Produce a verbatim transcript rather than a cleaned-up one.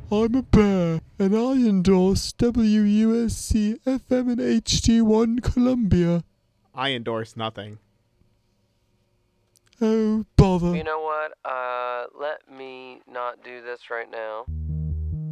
I'm a bear, and I endorse W U S C F M and H D one Columbia. I endorse nothing. Oh, bother. You know what? Uh, let me not do this right now.